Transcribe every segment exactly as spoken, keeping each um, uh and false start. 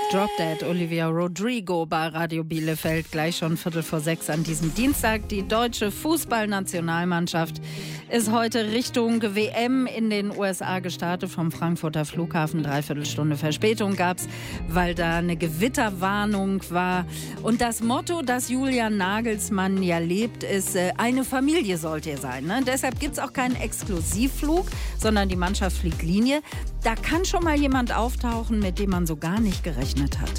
Drop Dead, Olivia Rodrigo bei Radio Bielefeld, gleich schon Viertel vor sechs an diesem Dienstag. Die deutsche Fußballnationalmannschaft ist heute Richtung W M in den U S A gestartet. Vom Frankfurter Flughafen Dreiviertelstunde Verspätung gab's, weil da eine Gewitterwarnung war. Und das Motto, das Julian Nagelsmann ja lebt, ist, äh, eine Familie sollt ihr sein. Ne? Deshalb gibt's auch keinen Exklusivflug, sondern die Mannschaft fliegt Linie. Da kann schon mal jemand auftauchen, mit dem man so gar nicht gerechnet hat.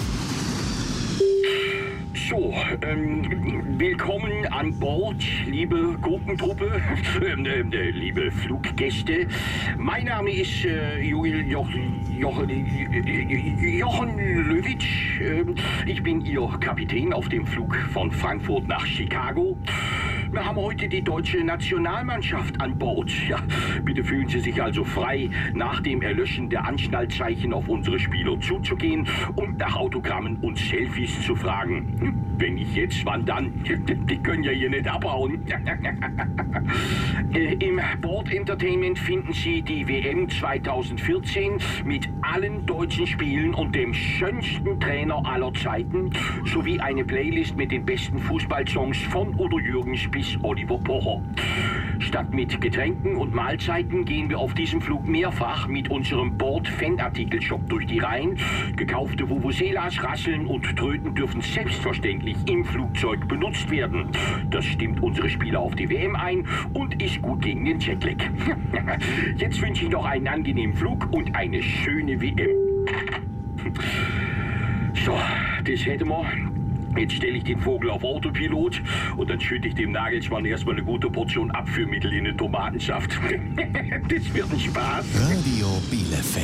So, ähm, willkommen an Bord, liebe Gruppentruppe, äh, liebe Fluggäste. Mein Name ist äh, Jochen, Jochen, Jochen Löwitsch. Äh, ich bin Ihr Kapitän auf dem Flug von Frankfurt nach Chicago. Wir haben heute die deutsche Nationalmannschaft an Bord. Ja, bitte fühlen Sie sich also frei, nach dem Erlöschen der Anschnallzeichen auf unsere Spieler zuzugehen und nach Autogrammen und Selfies zu fragen. Wenn nicht jetzt, wann dann? Die können ja hier nicht abhauen. äh, Im Board Entertainment finden Sie die W M zweitausendvierzehn mit allen deutschen Spielen und dem schönsten Trainer aller Zeiten sowie eine Playlist mit den besten Fußballsongs von Udo Jürgens bis Oliver Pocher. Statt mit Getränken und Mahlzeiten gehen wir auf diesem Flug mehrfach mit unserem Bord-Fanartikel-Shop durch die Reihen. Gekaufte Vuvuzelas, Rasseln und Tröten dürfen selbstverständlich im Flugzeug benutzt werden. Das stimmt unsere Spieler auf die W M ein und ist gut gegen den Jetlag. Jetzt wünsche ich noch einen angenehmen Flug und eine schöne W M. So, das hätten wir. Jetzt stelle ich den Vogel auf Autopilot und dann schütte ich dem Nagelsmann erstmal eine gute Portion Abführmittel in den Tomatensaft. Das wird ein Spaß. Radio Bielefeld.